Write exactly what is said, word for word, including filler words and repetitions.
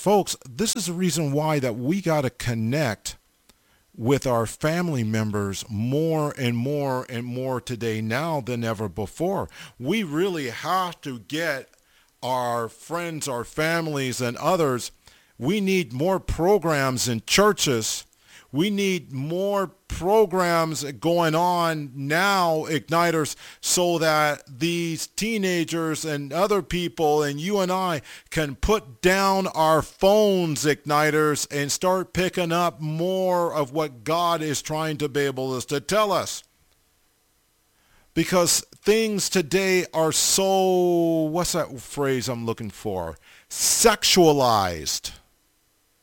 Folks, this is the reason why that we got to connect with our family members more and more and more today now than ever before. We really have to get our friends, our families, and others. We need more programs in churches. We need more programs going on now, Igniters, so that these teenagers and other people and you and I can put down our phones, Igniters, and start picking up more of what God is trying to be able to tell us. Because things today are so, what's that phrase I'm looking for? Sexualized.